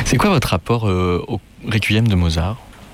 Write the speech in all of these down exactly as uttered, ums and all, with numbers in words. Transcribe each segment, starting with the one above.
C'est quoi votre rapport euh, au Requiem de Mozart ?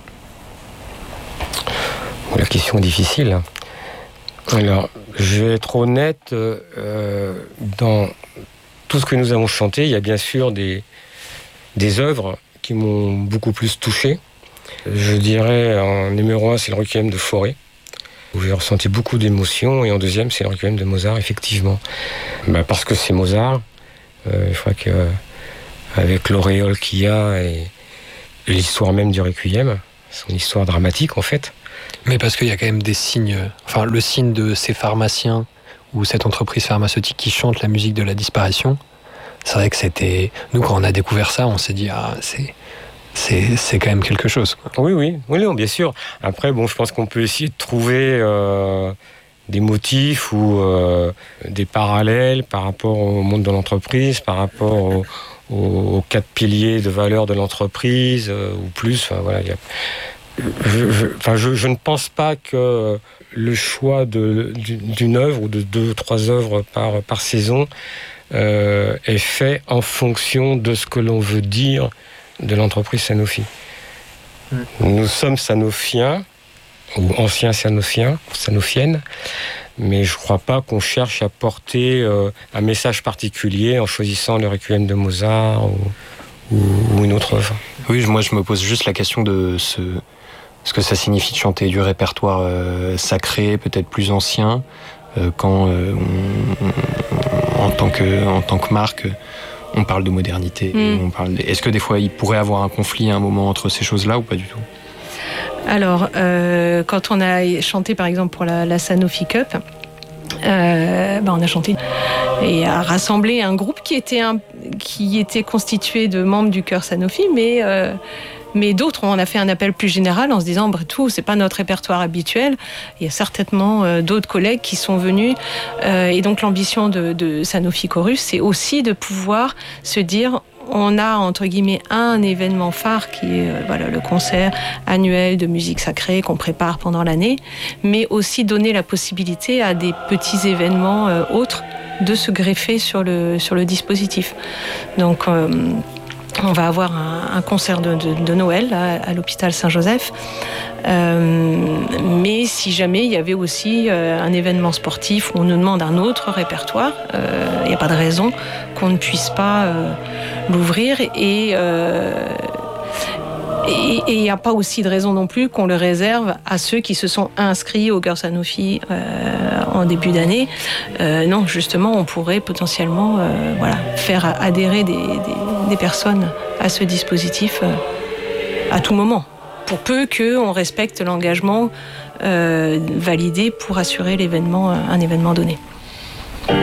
La question est difficile. Alors, je vais être honnête, euh, dans tout ce que nous avons chanté, il y a bien sûr des, des œuvres qui m'ont beaucoup plus touché. Je dirais, en numéro un, c'est le Requiem de Fauré, où j'ai ressenti beaucoup d'émotions, et en deuxième, c'est le Requiem de Mozart, effectivement. Bah, parce que c'est Mozart, euh, je crois que avec l'auréole qu'il y a et, et l'histoire même du Requiem, son histoire dramatique en fait. Mais parce qu'il y a quand même des signes, enfin le signe de ces pharmaciens ou cette entreprise pharmaceutique qui chante la musique de la disparition, c'est vrai que c'était... Nous, quand on a découvert ça, on s'est dit, ah, c'est, c'est, c'est quand même quelque chose, quoi. Oui, oui, oui, non, bien sûr. Après, bon, je pense qu'on peut essayer de trouver euh, des motifs ou euh, des parallèles par rapport au monde de l'entreprise, par rapport au, au, aux quatre piliers de valeur de l'entreprise, euh, ou plus. Enfin, voilà, il y a... Je, je, enfin, je, je ne pense pas que le choix de, d'une œuvre ou de deux ou trois œuvres par, par saison euh, est fait en fonction de ce que l'on veut dire de l'entreprise Sanofi. Mmh. Nous sommes sanofiens, ou anciens sanofiens, sanofiennes, mais je ne crois pas qu'on cherche à porter euh, un message particulier en choisissant le Requiem de Mozart ou, ou, ou une autre œuvre. Oui, moi je me pose juste la question de ce... ce que ça signifie de chanter du répertoire euh, sacré, peut-être plus ancien, euh, quand euh, on, on, en, tant que, en tant que marque, on parle de modernité. Mm. On parle de... Est-ce que des fois il pourrait avoir un conflit à un moment entre ces choses-là ou pas du tout ? Alors, euh, quand on a chanté par exemple pour la, la Sanofi Cup, euh, ben on a chanté et a rassemblé un groupe qui était, un, qui était constitué de membres du chœur Sanofi, mais... Euh, Mais d'autres, on a fait un appel plus général en se disant, bah, tout, c'est pas notre répertoire habituel. Il y a certainement euh, d'autres collègues qui sont venus. Euh, et donc, l'ambition de, de Sanofi Chorus, c'est aussi de pouvoir se dire, on a, entre guillemets, un événement phare qui est euh, voilà, le concert annuel de musique sacrée qu'on prépare pendant l'année, mais aussi donner la possibilité à des petits événements euh, autres de se greffer sur le, sur le dispositif. Donc, euh, on va avoir un, un concert de, de, de Noël à, à l'hôpital Saint-Joseph. Euh, mais si jamais il y avait aussi euh, un événement sportif où on nous demande un autre répertoire, il euh, n'y a pas de raison qu'on ne puisse pas euh, l'ouvrir. Et euh, il n'y a pas aussi de raison non plus qu'on le réserve à ceux qui se sont inscrits au Chœur Sanofi euh, en début d'année. Euh, non, justement, on pourrait potentiellement euh, voilà, faire adhérer des, des, des personnes à ce dispositif euh, à tout moment, pour peu qu'on respecte l'engagement euh, validé pour assurer l'événement, un événement donné.